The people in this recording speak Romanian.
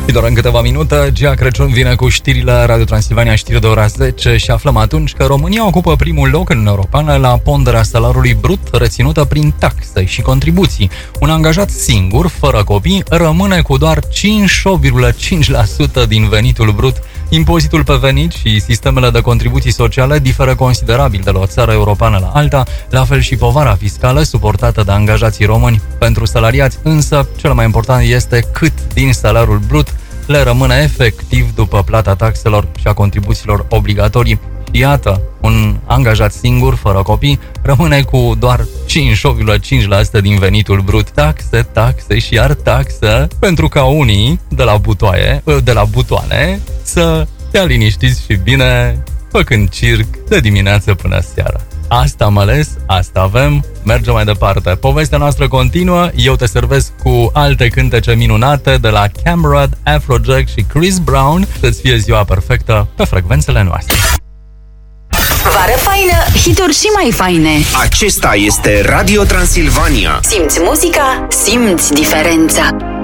Și doar în câteva minute, Gia Crăciun vine cu știrile Radio Transilvania, știri de ora 10 și aflăm atunci că România ocupă primul loc în Europeană la ponderea salariului brut reținută prin taxe și contribuții. Un angajat singur, fără copii, rămâne cu doar 58,5% din venitul brut. Impozitul pe venit și sistemele de contribuții sociale diferă considerabil de la o țară europeană la alta, la fel și povara fiscală suportată de angajații români. Pentru salariați însă, cel mai important este cât din salariul brut le rămâne efectiv după plata taxelor și a contribuțiilor obligatorii. Iată, un angajat singur, fără copii, rămâne cu doar 58,5% din venitul brut. Taxe și iar taxe, pentru ca unii de la butoane să stea liniștiți și bine, făcând circ de dimineață până seara. Asta am ales, asta avem, mergem mai departe. Povestea noastră continuă, eu te servesc cu alte cântece minunate de la Camrad, Afrojack și Chris Brown. Să-ți fie ziua perfectă pe frecvențele noastre. Vară faină, hituri și mai faine. Acesta este Radio Transilvania. Simți muzica, simți diferența.